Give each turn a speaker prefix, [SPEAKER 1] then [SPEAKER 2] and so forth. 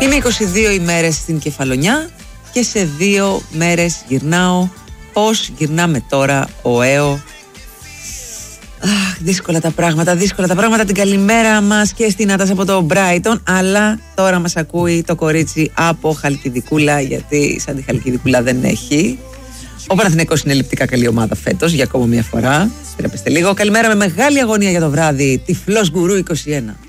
[SPEAKER 1] Είμαι 22 ημέρες στην Κεφαλονιά και σε 2 μέρες γυρνάω. Πώς γυρνάμε τώρα ο ΑΕΟ? Δύσκολα τα πράγματα. Την καλημέρα μας και στην Άτας από το Μπράιτον. Αλλά τώρα μας ακούει το κορίτσι από Χαλκιδικούλα, γιατί σαν τη Χαλκιδικούλα δεν έχει. Ο Παναθηναϊκός είναι ελλειπτικά καλή ομάδα φέτος για ακόμα μια φορά. Θεραπεύστε λίγο. Καλημέρα με μεγάλη αγωνία για το βράδυ. Τυφλός Γκουρού 21.